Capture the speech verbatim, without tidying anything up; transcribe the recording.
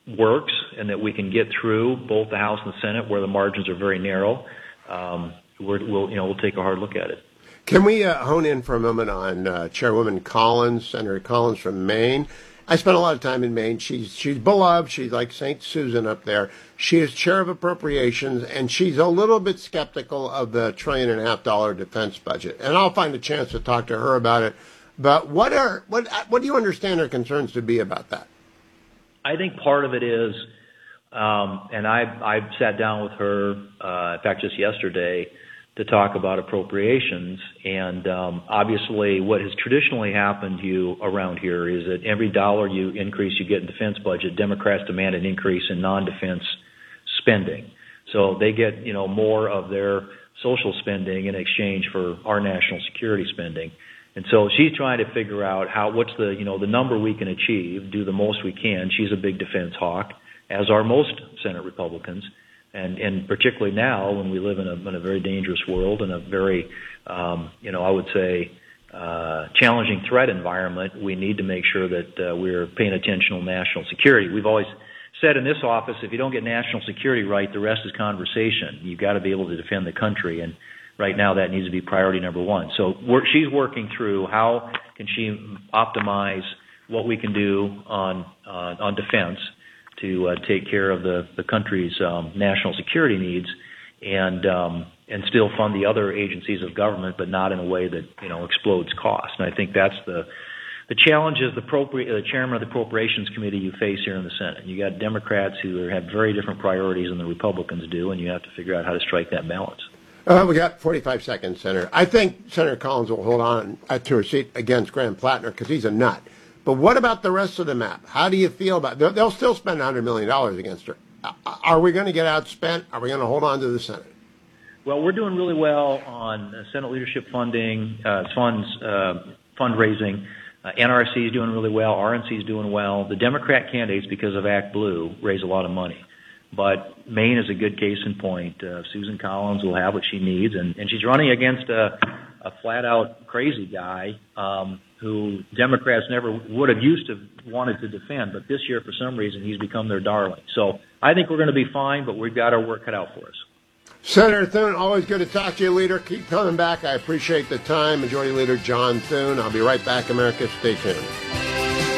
works and that we can get through both the House and the Senate where the margins are very narrow, um, we're, we'll, you know, we'll take a hard look at it. Can we uh, hone in for a moment on uh, Chairwoman Collins, Senator Collins from Maine? I spent a lot of time in Maine. She's she's beloved. She's like Saint Susan up there. She is chair of appropriations, and she's a little bit skeptical of the trillion and a half dollar defense budget. And I'll find a chance to talk to her about it. But what are what what do you understand her concerns to be about that? I think part of it is, um, and I I sat down with her, uh, in fact, just yesterday, to talk about appropriations. And um, obviously what has traditionally happened to you around here is that every dollar you increase you get in defense budget, Democrats demand an increase in non-defense spending. So they get, you know, more of their social spending in exchange for our national security spending. And so she's trying to figure out how, what's the, you know, the number we can achieve, do the most we can. She's a big defense hawk, as are most Senate Republicans. And, and particularly now when we live in a, in a very dangerous world and a very, um, you know, I would say, uh, challenging threat environment, we need to make sure that uh, we're paying attention to national security. We've always said in this office, if you don't get national security right, the rest is conversation. You've got to be able to defend the country. And right now that needs to be priority number one. So we're, she's working through how can she optimize what we can do on, uh, on defense to uh, take care of the, the country's um, national security needs and um, and still fund the other agencies of government, but not in a way that, you know, explodes cost. And I think that's the the challenge is the, appropri- the chairman of the Appropriations Committee you face here in the Senate. You got Democrats who have very different priorities than the Republicans do, and you have to figure out how to strike that balance. Uh, we got forty-five seconds, Senator. I think Senator Collins will hold on to her seat against Graham Plattner because he's a nut. But what about the rest of the map? How do you feel about it? They'll still spend one hundred million dollars against her. Are we going to get outspent? Are we going to hold on to the Senate? Well, we're doing really well on Senate leadership funding, uh, funds, uh, fundraising. Uh, N R C is doing really well. R N C is doing well. The Democrat candidates, because of Act Blue, raise a lot of money. But Maine is a good case in point. Uh, Susan Collins will have what she needs, and, and she's running against a, a flat-out crazy guy um, who Democrats never would have used to wanted to defend, but this year, for some reason, he's become their darling. So I think we're going to be fine, but we've got our work cut out for us. Senator Thune, always good to talk to you, Leader. Keep coming back. I appreciate the time. Majority Leader John Thune. I'll be right back, America. Stay tuned.